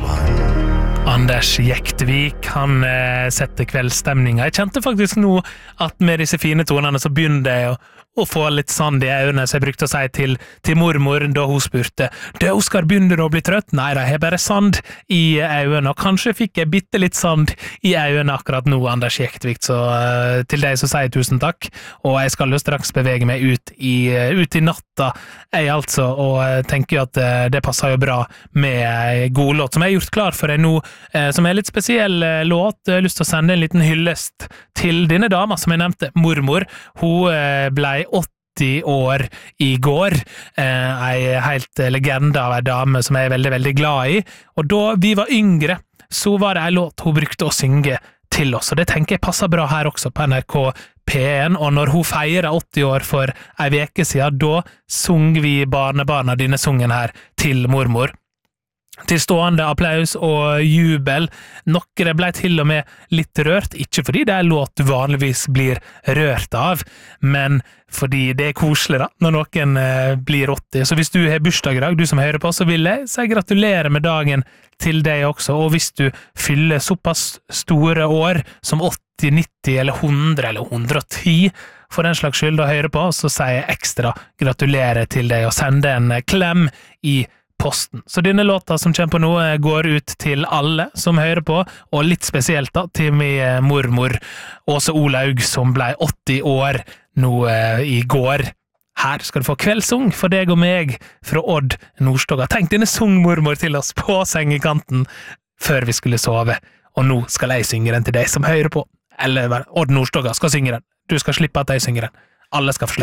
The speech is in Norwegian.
Anders Jektvik, han setter kveldsstemninga. Jeg kjente faktisk nå at med disse fine tonene så begynner jeg å få litt sand i øynene, så jeg brukte å si til mormor da hun spurte «Du, Oskar, begynner du å bli trøtt?» Nei, jeg har bare sand i øynene, og kanskje fikk jeg bitte litt sand i øynene akkurat nå, Anders Jektvik, så til deg så sier jeg tusen takk, og jeg skal jo straks bevege meg ut i natta, altså, og tenker jo at det passer jo bra med god låt, som jeg har gjort klar for deg nå, som litt spesiell låt. Jeg har lyst til å sende en liten hyllest til denne dama som jeg nevnte, mormor. Hun ble 80 år i går, en helt legende av en dame som jeg veldig, veldig glad i, og da vi var yngre, så var det en låt hun brukte å synge til oss, og det tenker jeg passer bra her også på NRK P1, og når hun feirer 80 år for en veke siden, da sung vi barnebarna denne sungen her til mormor. Til stående applaus og jubel. Noen ble til og med litt rørt, ikke fordi det låt du vanligvis blir rørt av, men fordi det koselig da, når noen blir 80. Så hvis du har bursdag i dag, du som hører på, så vil jeg si gratulerer med dagen til deg også, og hvis du fyller såpass store år som 80, 90 eller 100 eller 110, for den slags skyld å høre på, så sier jeg ekstra gratulerer til deg og sender en klem i posten. Så denne låta som kommer på nå går ut til alle som hører på, og litt spesielt da til min mormor Åse Olaug som ble 80 år nå i går. Her skal du få kveldssung for deg og meg fra Odd Nordstoga. Tenk, denne sung mormor til oss på sengekanten før vi skulle sove, og nå skal jeg synge den til deg som hører på. Eller Odd Nordstoga skal synge den. Du skal slippe at jeg synger den. Alle skal få slippe.